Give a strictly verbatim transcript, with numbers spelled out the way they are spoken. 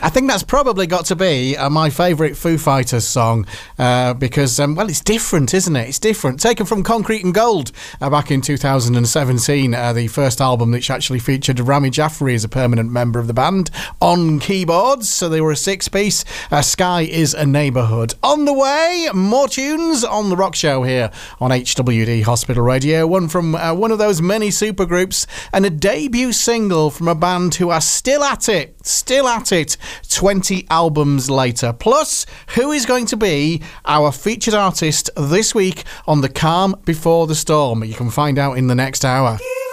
I think that's probably got to be uh, my favourite Foo Fighters song uh, because, um, well, it's different, isn't it? It's different. Taken from Concrete and Gold uh, back in two thousand seventeen, uh, the first album which actually featured Rami Jaffrey as a permanent member of the band on keyboards. So they were a six-piece. Uh, Sky is a Neighbourhood. On the way, more tunes on The Rock Show here on H W D Hospital Radio. One from uh, one of those many supergroups and a debut single from a band who are still at it, still at it, twenty albums later. Plus, who is going to be our featured artist this week on The Calm Before the Storm? You can find out in the next hour.